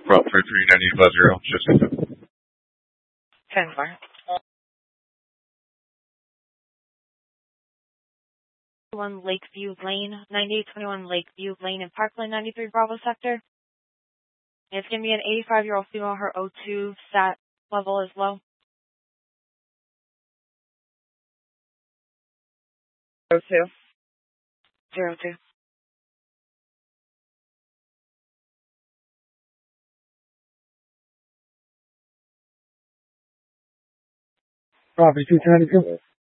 Well, for 39850, just 10-4. 1 Lakeview Lane, 9821 Lakeview Lane in Parkland, 93 Bravo Sector. It's going to be an 85-year-old female. Her O2 stat level is low. 02. 02. Property 292.